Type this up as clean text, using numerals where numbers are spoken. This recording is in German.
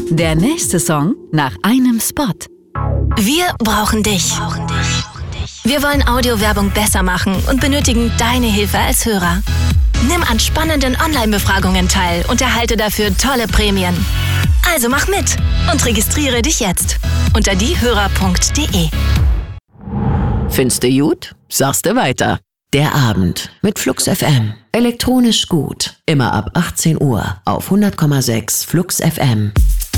Der nächste Song nach einem Spot. Wir brauchen dich. Wir wollen Audiowerbung besser machen und benötigen deine Hilfe als Hörer. Nimm an spannenden Online-Befragungen teil und erhalte dafür tolle Prämien. Also mach mit und registriere dich jetzt unter diehörer.de. Findest du gut? Sagst du weiter. Der Abend mit Flux FM. Elektronisch gut. Immer ab 18 Uhr auf 100,6 Flux FM.